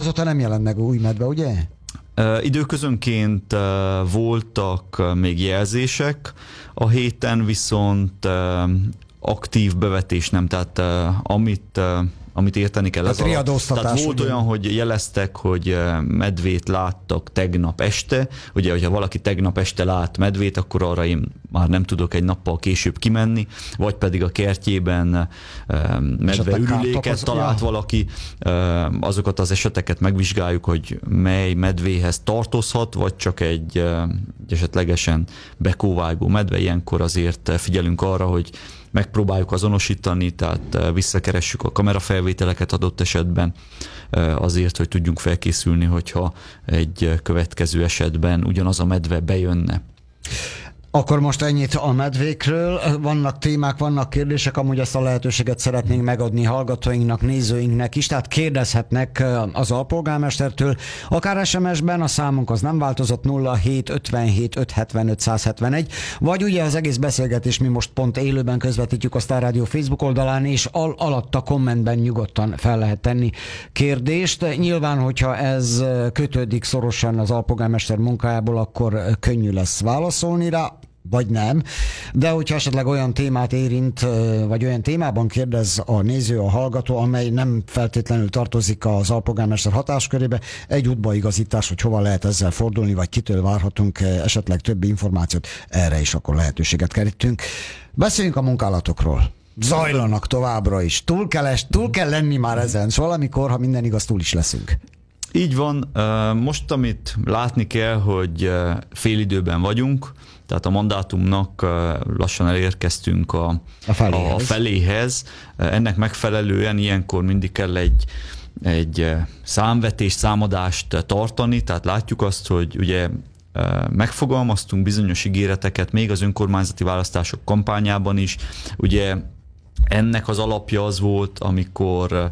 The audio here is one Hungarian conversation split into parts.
azóta nem jelent meg új medve, ugye? Időközönként voltak még jelzések, a héten viszont aktív bevetés nem, tehát amit érteni kell ez alatt. Tehát volt olyan, hogy jeleztek, hogy medvét láttak tegnap este. Ugye, hogyha valaki tegnap este lát medvét, akkor arra én már nem tudok egy nappal később kimenni, vagy pedig a kertjében medveürüléket talált valaki. Azokat az eseteket megvizsgáljuk, hogy mely medvéhez tartozhat, vagy csak egy esetlegesen bekóvájgó medve. Ilyenkor azért figyelünk arra, hogy megpróbáljuk azonosítani, tehát visszakeressük a kamerafelvételeket adott esetben azért, hogy tudjunk felkészülni, hogyha egy következő esetben ugyanaz a medve bejönne. Akkor most ennyit a medvékről. Vannak témák, vannak kérdések, amúgy ezt a lehetőséget szeretnénk megadni hallgatóinknak, nézőinknek is, tehát kérdezhetnek az alpolgármestertől. Akár SMS-ben, a számunk az nem változott, 07 57 575 171, vagy ugye az egész beszélgetés mi most pont élőben közvetítjük a Sztár Rádió Facebook oldalán, és alatt a kommentben nyugodtan fel lehet tenni kérdést. Nyilván, hogyha ez kötődik szorosan az alpolgármester munkájából, akkor könnyű lesz válaszolni rá, vagy nem, de hogyha esetleg olyan témát érint, vagy olyan témában kérdez a néző, a hallgató, amely nem feltétlenül tartozik az alpolgármester hatáskörébe, egy útbaigazítás, hogy hova lehet ezzel fordulni, vagy kitől várhatunk esetleg több információt, erre is akkor lehetőséget kerítünk. Beszéljünk a munkálatokról. Zajlanak továbbra is. Túl kell lenni már ezen, szóval valamikor, ha minden igaz, túl is leszünk. Így van. Most, amit látni kell, hogy félidőben vagyunk, tehát a mandátumnak lassan elérkeztünk a feléhez. Ennek megfelelően ilyenkor mindig kell egy számvetést, számadást tartani, tehát látjuk azt, hogy ugye megfogalmaztunk bizonyos ígéreteket még az önkormányzati választások kampányában is. Ugye ennek az alapja az volt, amikor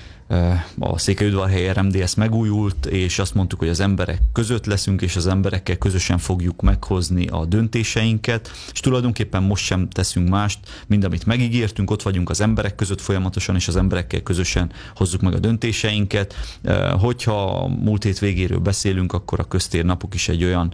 a Székelyudvarhelyi RMDSZ megújult, és azt mondtuk, hogy az emberek között leszünk, és az emberekkel közösen fogjuk meghozni a döntéseinket, és tulajdonképpen most sem teszünk mást, mint amit megígértünk, ott vagyunk az emberek között folyamatosan, és az emberekkel közösen hozzuk meg a döntéseinket. Hogyha múlt hét végéről beszélünk, akkor a köztérnapok is egy olyan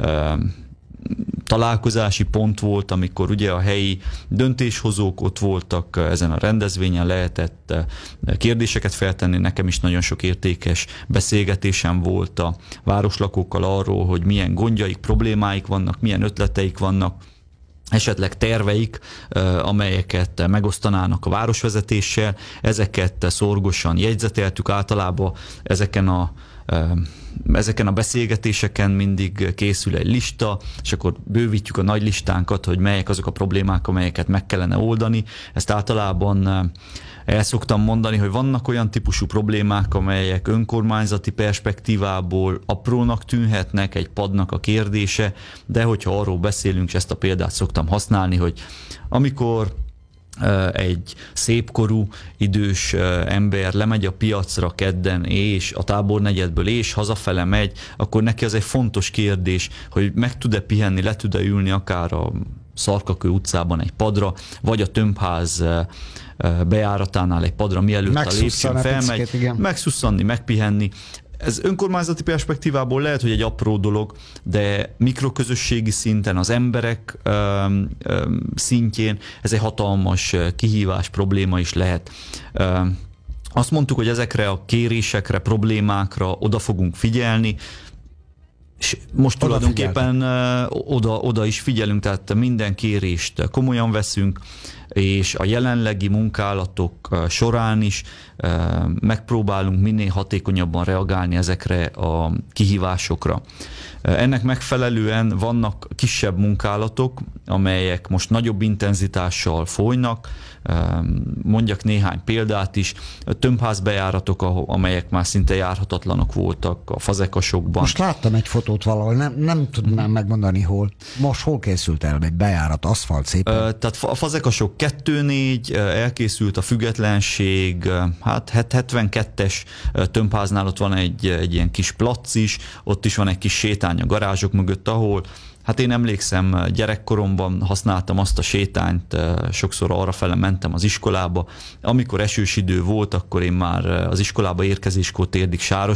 találkozási pont volt, amikor ugye a helyi döntéshozók ott voltak ezen a rendezvényen, lehetett kérdéseket feltenni, nekem is nagyon sok értékes beszélgetésem volt a városlakókkal arról, hogy milyen gondjaik, problémáik vannak, milyen ötleteik vannak, esetleg terveik, amelyeket megosztanának a városvezetéssel, ezeket szorgosan jegyzeteltük, általában ezeken a beszélgetéseken mindig készül egy lista, és akkor bővítjük a nagy listánkat, hogy melyek azok a problémák, amelyeket meg kellene oldani. Ezt általában el szoktam mondani, hogy vannak olyan típusú problémák, amelyek önkormányzati perspektívából aprónak tűnhetnek, egy padnak a kérdése, de hogyha arról beszélünk, és ezt a példát szoktam használni, hogy amikor egy szépkorú, idős ember lemegy a piacra kedden, és a tábornegyedből, és hazafele megy, akkor neki az egy fontos kérdés, hogy meg tud-e pihenni, le tud-e ülni akár a Szarkakő utcában egy padra, vagy a Tömbház bejáratánál egy padra, mielőtt a lépcsőn felmegy, megszusszanni, megpihenni. Ez önkormányzati perspektívából lehet, hogy egy apró dolog, de mikroközösségi szinten, az emberek szintjén ez egy hatalmas kihívás, probléma is lehet. Azt mondtuk, hogy ezekre a kérésekre, problémákra oda fogunk figyelni, és most tulajdonképpen oda is figyelünk, tehát minden kérést komolyan veszünk, és a jelenlegi munkálatok során is megpróbálunk minél hatékonyabban reagálni ezekre a kihívásokra. Ennek megfelelően vannak kisebb munkálatok, amelyek most nagyobb intenzitással folynak. Mondjak néhány példát is. Tömbház bejáratok, amelyek már szinte járhatatlanok voltak a Fazekasokban. Most láttam egy fotót valahol, nem tudnám megmondani hol. Most hol készült el egy bejárat, aszfalt szépen? Tehát a Fazekasok 2-4, elkészült a Függetlenség, hát 72-es Tömbháznál ott van egy ilyen kis plac is, ott is van egy kis sétány a garázsok mögött, ahol hát én emlékszem, gyerekkoromban használtam azt a sétányt, sokszor arrafele mentem az iskolába. Amikor esős idő volt, akkor én már az iskolába érkezéskor térdig sáros